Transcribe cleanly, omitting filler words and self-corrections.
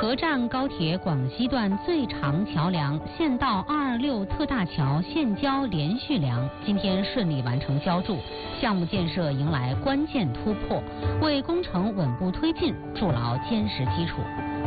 合站高铁广西段最长桥梁县道226特大桥现交连续梁今天顺利完成浇筑，项目建设迎来关键突破，为工程稳步推进筑牢坚实基础。